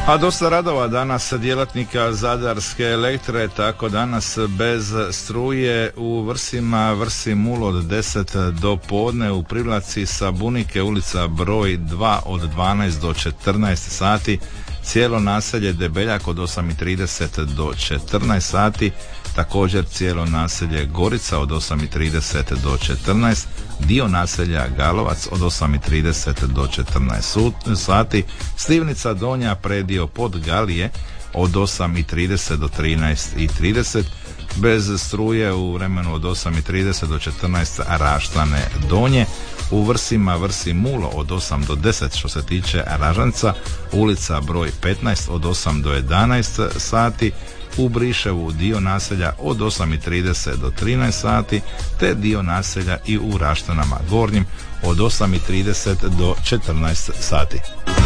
A dosta radova danas djelatnika Zadarske Elektre, tako danas bez struje u Vrsima, Vrsi Mul od 10 do podne, u Privlaci Sabunike ulica broj 2 od 12 do 14 sati, cijelo naselje Debeljak od 8:30 do 14 sati, također cijelo naselje Gorica od 8:30 do 14, dio naselja Galovac od 8:30 do 14 sati, Slivnica Donja predio Podgalije od 8:30 do 13:30, bez struje u vremenu od 8:30 do 14 Raštane Donje, u Vrsima Vrsi Mulo od 8 do 10 što se tiče Ražanca, ulica broj 15 od 8 do 11 sati, u Briševu dio naselja od 8:30 do 13 sati, te dio naselja i u Raštanama Gornjim od 8:30 do 14 sati.